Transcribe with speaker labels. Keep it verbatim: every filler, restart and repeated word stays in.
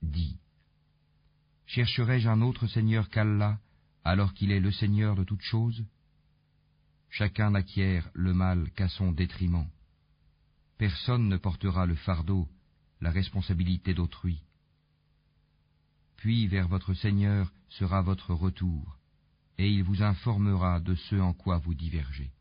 Speaker 1: Dis, chercherai-je un autre Seigneur qu'Allah, alors qu'il est le Seigneur de toutes choses? Chacun n'acquiert le mal qu'à son détriment. Personne ne portera le fardeau, la responsabilité d'autrui. Puis vers votre Seigneur sera votre retour, et il vous informera de ce en quoi vous divergez.